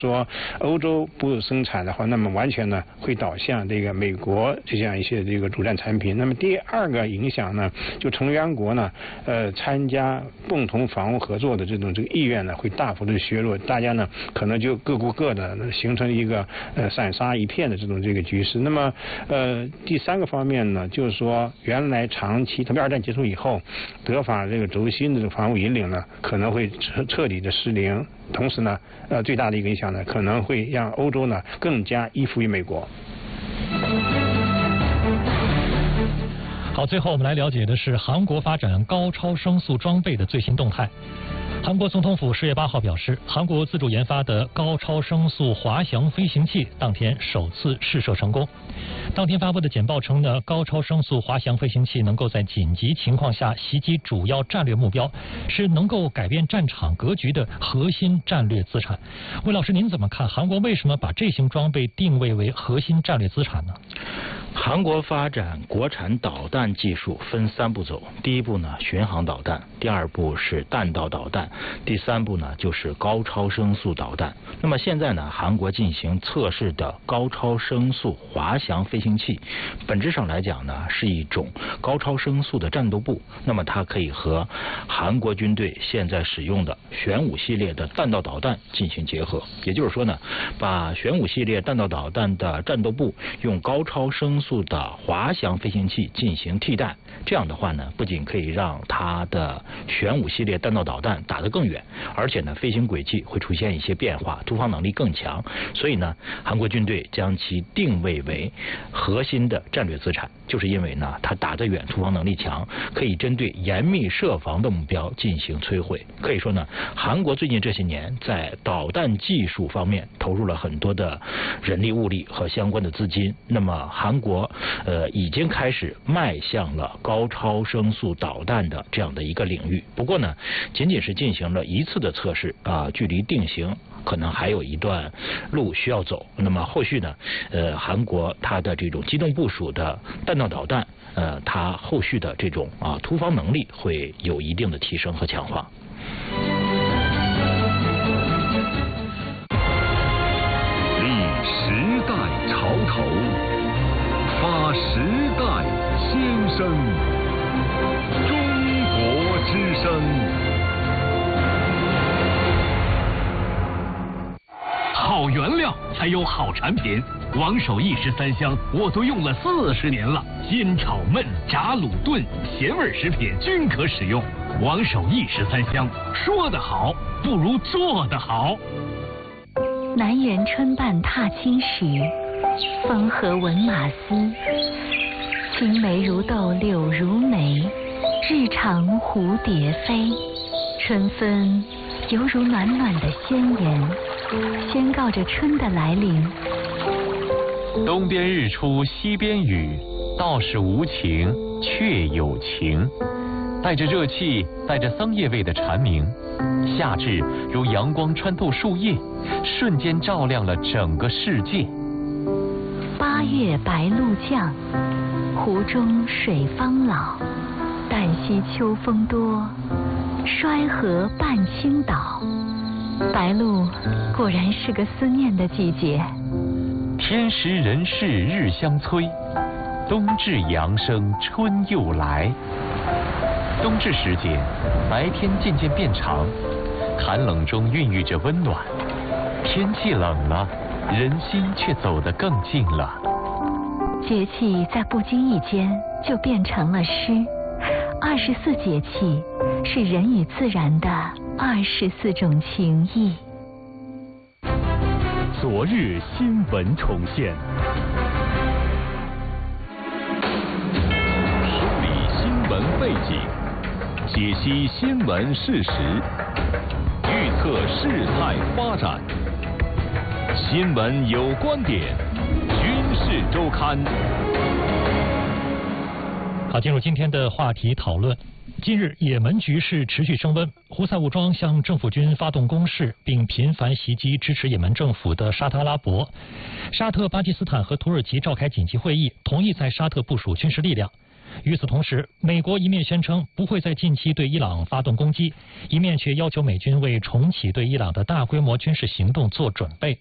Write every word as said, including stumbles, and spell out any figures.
说欧洲不生产的话，那么完全呢会导向这个美国这样一些这个主战产品。那么第二个影响呢，就成员国呢，呃，参加共同防务合作的这种这个意愿呢，会大幅的削弱，大家呢可能就各顾各的，形成一个呃散沙一片的这种这个局势。那么呃第三个方面呢，就是说原来长期，特别二战结束以后，德法这个轴心的这个防务引领呢，可能会彻彻底的失灵。同时呢，呃，最大的一个影响呢，可能会让欧洲呢更加依附于美国。 好，最后我们来了解的是韩国发展高超声速装备的最新动态。韩国总统府十月八号表示，韩国自主研发的高超声速滑翔飞行器当天首次试射成功。当天发布的简报称呢，高超声速滑翔飞行器能够在紧急情况下袭击主要战略目标，是能够改变战场格局的核心战略资产。魏老师，您怎么看？韩国为什么把这型装备定位为核心战略资产呢？ 韩国发展国产导弹技术分三步走，第一步呢巡航导弹，第二步是弹道导弹，第三步呢就是高超声速导弹。那么现在呢，韩国进行测试的高超声速滑翔飞行器，本质上来讲呢是一种高超声速的战斗部，那么它可以和韩国军队现在使用的玄武系列的弹道导弹进行结合，也就是说呢，把玄武系列弹道导弹的战斗部用高超声速的滑翔飞行器进行替代，这样的话呢，不仅可以让它的玄武系列弹道导弹打得更远，而且呢，飞行轨迹会出现一些变化，突防能力更强。所以呢，韩国军队将其定位为核心的战略资产，就是因为呢，它打得远，突防能力强，可以针对严密设防的目标进行摧毁。可以说呢，韩国最近这些年在导弹技术方面投入了很多的人力物力和相关的资金。那么韩国呃已经开始迈向了高超声速导弹的这样的一个领域。不过呢，仅仅是进行了一次的测试啊、呃，距离定型可能还有一段路需要走。那么后续呢，呃，韩国它的这种机动部署的弹道导弹，呃，它后续的这种啊突防能力会有一定的提升和强化。 立时代潮头，发时代先声，中国之声。 好原料才有好产品，王守义十三香我都用了四十年了，煎炒焖炸卤炖咸味食品均可使用。王守义十三香，说得好不如做得好。 南园春半踏青时，风和闻马嘶。青梅如豆柳如眉，日长蝴蝶飞。春分犹如暖暖的宣言，宣告着春的来临。 东边日出西边雨，道是无晴却有晴。带着热气，带着桑叶味的蝉鸣，夏至如阳光穿透树叶，瞬间照亮了整个世界。 八月白露降，湖中水方老。旦夕秋风多，衰河半倾倒。白露果然是个思念的季节。 天时人事日相催，冬至阳生春又来。冬至时节，白天渐渐变长，寒冷中孕育着温暖。天气冷了，人心却走得更近了。 节气在不经意间就变成了诗。二十四节气是人与自然的二十四种情谊。 昨日新闻重现，梳理新闻背景，解析新闻事实，预测事态发展。新闻有观点，军事周刊。 好，进入今天的话题讨论。近日，也门局势持续升温，胡塞武装向政府军发动攻势，并频繁袭击支持也门政府的沙特阿拉伯。沙特、巴基斯坦和土耳其召开紧急会议，同意在沙特部署军事力量。 与此同时，美国一面宣称不会在近期对伊朗发动攻击，一面却要求美军为重启对伊朗的大规模军事行动做准备。